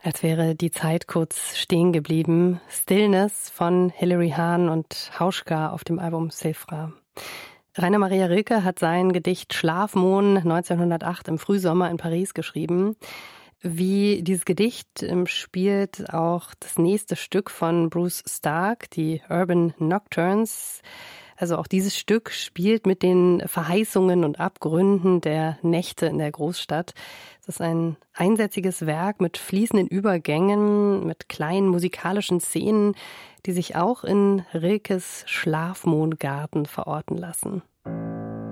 Als wäre die Zeit kurz stehen geblieben. Stillness von Hilary Hahn und Hauschka auf dem Album Sephra. Rainer Maria Rilke hat sein Gedicht Schlafmohn 1908 im Frühsommer in Paris geschrieben. Wie dieses Gedicht spielt auch das nächste Stück von Bruce Stark, die Urban Nocturnes. Also auch dieses Stück spielt mit den Verheißungen und Abgründen der Nächte in der Großstadt. Es ist ein einsätziges Werk mit fließenden Übergängen, mit kleinen musikalischen Szenen, die sich auch in Rilkes Schlafmohngarten verorten lassen.